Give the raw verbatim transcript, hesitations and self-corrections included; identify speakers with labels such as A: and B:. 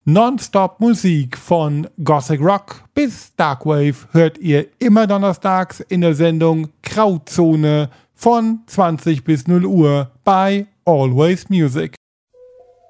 A: Nonstop Musik von Gothic Rock bis Darkwave hört ihr immer donnerstags in der Sendung Grauzone von zwanzig bis null Uhr bei Always Music.